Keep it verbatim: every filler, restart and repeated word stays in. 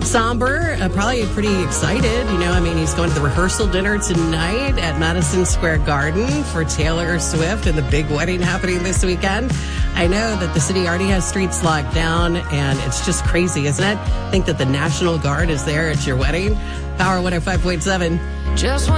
somber, uh, probably pretty excited. You know, I mean, he's going to the rehearsal dinner tonight at Madison Square Garden for Taylor Swift and the big wedding happening this weekend. I know that the city already has streets locked down, and it's just crazy, isn't it? Think that the National Guard is there at your wedding. Power one oh five point seven. Just